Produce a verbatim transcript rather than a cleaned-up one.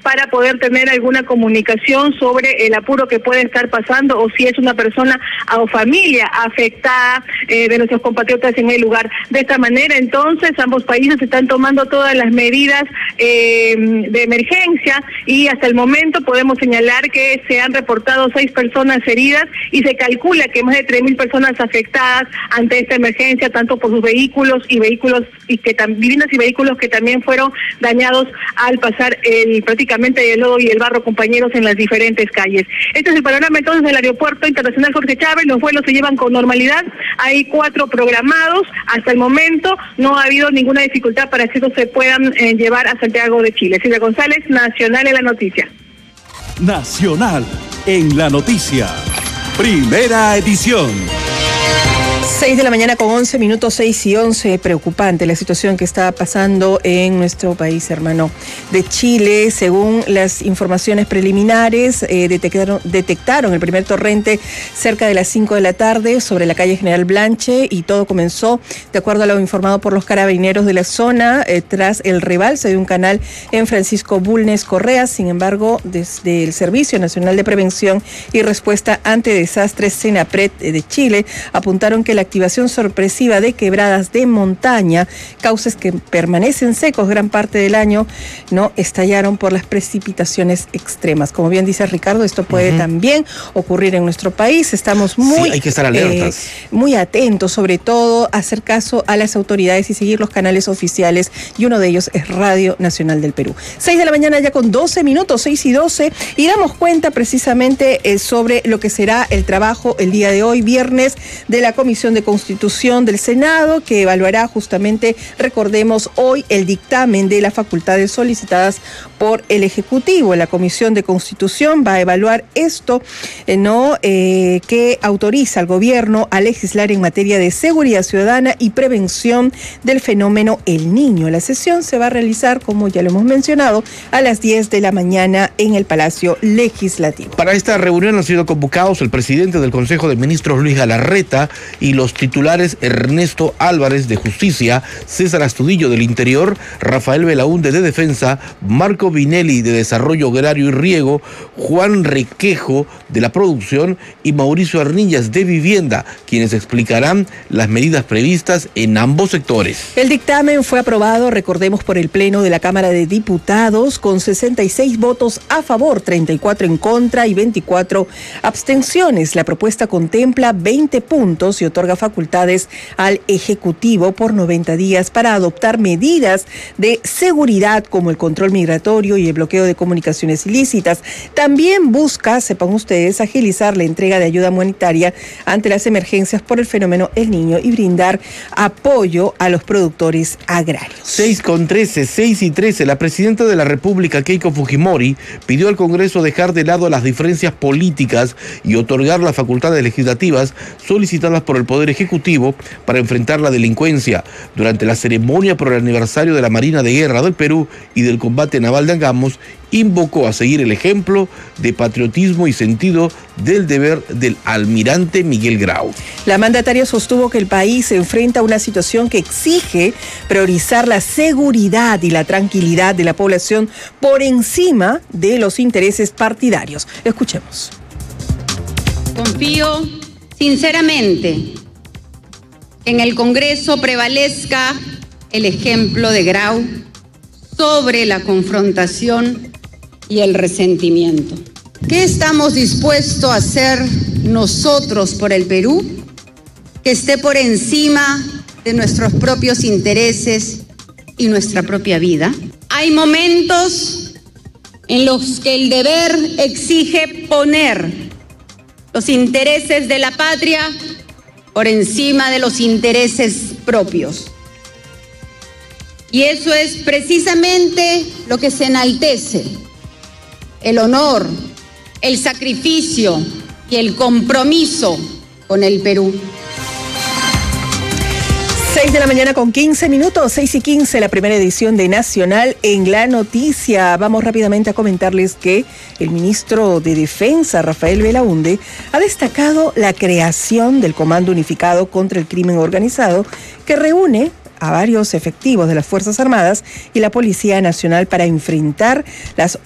para poder tener alguna comunicación sobre el apuro que puede estar pasando o si es una persona o familia afectada eh, de nuestros compatriotas en el lugar. De esta manera, entonces, ambos países están tomando todas las medidas eh, de emergencia y hasta el momento podemos señalar que se han reportado seis personas heridas y se calcula que más de tres mil personas afectadas ante esta emergencia, tanto por sus vehículos y vehículos y que viviendas y vehículos que también fueron dañados al pasar el prácticamente el lodo y el barro, compañeros, en las diferentes calles. Este es el panorama entonces del Aeropuerto Internacional Jorge Chávez. Los vuelos se llevan con normalidad, hay cuatro programados, hasta el momento no ha habido ninguna dificultad para que estos se puedan eh, llevar a Santiago de Chile. Silvia González, Nacional en la Noticia. Nacional en la Noticia, primera edición. seis de la mañana con once minutos, seis y once. Preocupante la situación que está pasando en nuestro país hermano de Chile. Según las informaciones preliminares, eh, detectaron, detectaron el primer torrente cerca de las cinco de la tarde sobre la calle General Blanche y todo comenzó, de acuerdo a lo informado por los carabineros de la zona, eh, tras el rebalse de un canal en Francisco Bulnes Correa. Sin embargo, desde el Servicio Nacional de Prevención y Respuesta ante Desastres, SENAPRED de Chile, apuntaron que la activación sorpresiva de quebradas de montaña, cauces que permanecen secos gran parte del año, no estallaron por las precipitaciones extremas. Como bien dice Ricardo, esto puede uh-huh. también ocurrir en nuestro país. Estamos muy, sí, hay que estar alertas. Eh, muy atentos, sobre todo hacer caso a las autoridades y seguir los canales oficiales, y uno de ellos es Radio Nacional del Perú. seis de la mañana ya con doce minutos, seis y doce, y damos cuenta precisamente eh, sobre lo que será el trabajo el día de hoy, viernes, de la Comisión de Constitución del Senado, que evaluará justamente, recordemos, hoy el dictamen de las facultades solicitadas por el Ejecutivo. La Comisión de Constitución va a evaluar esto, eh, ¿no? Eh, que autoriza al gobierno a legislar en materia de seguridad ciudadana y prevención del fenómeno El Niño. La sesión se va a realizar, como ya lo hemos mencionado, a las diez de la mañana en el Palacio Legislativo. Para esta reunión han sido convocados el presidente del Consejo de Ministros, Luis Galarreta, y los titulares Ernesto Álvarez de Justicia, César Astudillo del Interior, Rafael Belaúnde de Defensa, Marco Vinelli de Desarrollo Agrario y Riego, Juan Requejo de la Producción y Mauricio Arnillas de Vivienda, quienes explicarán las medidas previstas en ambos sectores. El dictamen fue aprobado, recordemos, por el Pleno de la Cámara de Diputados con sesenta y seis votos a favor, treinta y cuatro en contra y veinticuatro abstenciones. La propuesta contempla veinte puntos y otorga facultades al Ejecutivo por noventa días para adoptar medidas de seguridad como el control migratorio y el bloqueo de comunicaciones ilícitas. También busca, sepan ustedes, agilizar la entrega de ayuda humanitaria ante las emergencias por el fenómeno El Niño y brindar apoyo a los productores agrarios. seis con trece, seis y trece, la presidenta de la República, Keiko Fujimori, pidió al Congreso dejar de lado las diferencias políticas y otorgar las facultades legislativas solicitadas por el Poder Ejecutivo para enfrentar la delincuencia. Durante la ceremonia por el aniversario de la Marina de Guerra del Perú y del combate naval de Angamos, invocó a seguir el ejemplo de patriotismo y sentido del deber del almirante Miguel Grau. La mandataria sostuvo que el país se enfrenta a una situación que exige priorizar la seguridad y la tranquilidad de la población por encima de los intereses partidarios. Escuchemos. Confío sinceramente en el Congreso prevalezca el ejemplo de Grau sobre la confrontación y el resentimiento. ¿Qué estamos dispuestos a hacer nosotros por el Perú que esté por encima de nuestros propios intereses y nuestra propia vida? Hay momentos en los que el deber exige poner los intereses de la patria por encima de los intereses propios. Y eso es precisamente lo que se enaltece: el honor, el sacrificio y el compromiso con el Perú. seis de la mañana con quince minutos, seis y quince, la primera edición de Nacional en la Noticia. Vamos rápidamente a comentarles que el ministro de Defensa, Rafael Belaúnde, ha destacado la creación del Comando Unificado contra el Crimen Organizado, que reúne a varios efectivos de las Fuerzas Armadas y la Policía Nacional para enfrentar las